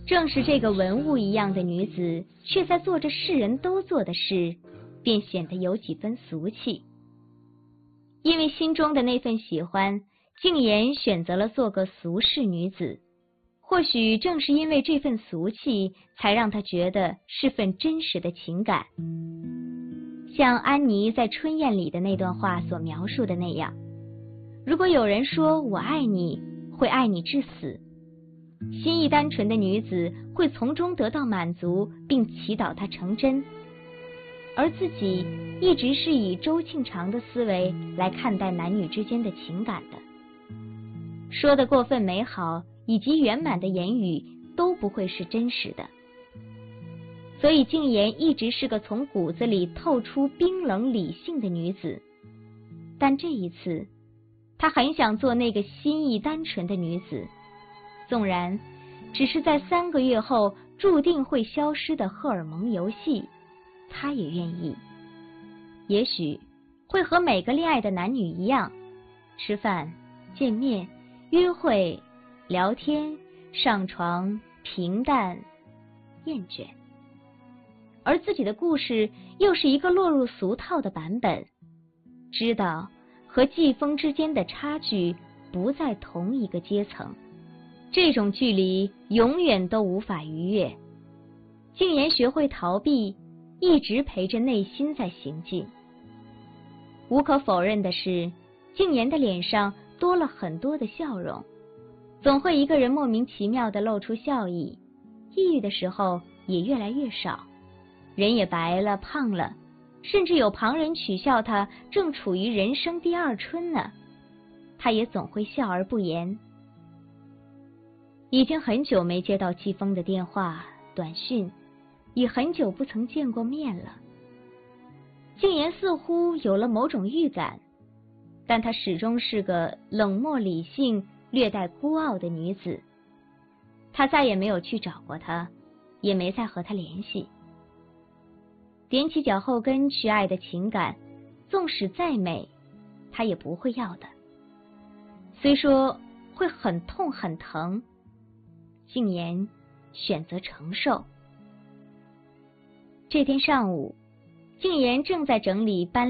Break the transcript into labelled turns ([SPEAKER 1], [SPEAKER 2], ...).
[SPEAKER 1] 正是这个文物一样的女子，却在做着世人都做的事，便显得有几分俗气。因为心中的那份喜欢，静言选择了做个俗世女子。或许正是因为这份俗气，才让她觉得是份真实的情感。像安妮在春宴里的那段话所描述的那样，如果有人说我爱你，会爱你至死，心意单纯的女子会从中得到满足，并祈祷它成真。而自己一直是以周庆长的思维来看待男女之间的情感的，说的过分美好以及圆满的言语都不会是真实的。所以静言一直是个从骨子里透出冰冷理性的女子，但这一次她很想做那个心意单纯的女子，纵然只是在3个月后注定会消失的荷尔蒙游戏，她也愿意。也许会和每个恋爱的男女一样，吃饭、见面、约会、聊天、上床，平淡、厌倦。而自己的故事又是一个落入俗套的版本，知道和季风之间的差距不在同一个阶层，这种距离永远都无法逾越。静言学会逃避，一直陪着内心在行进。无可否认的是，静言的脸上多了很多的笑容，总会一个人莫名其妙地露出笑意，抑郁的时候也越来越少，人也白了胖了，甚至有旁人取笑他正处于人生第2春呢，他也总会笑而不言。已经很久没接到季风的电话短讯，也很久不曾见过面了。静言似乎有了某种预感，但她始终是个冷漠理性略带孤傲的女子。她再也没有去找过他，也没再和他联系。踮起脚后跟去爱的情感，纵使再美，他也不会要的。虽说会很痛很疼，静言选择承受。这天上午，静言正在整理搬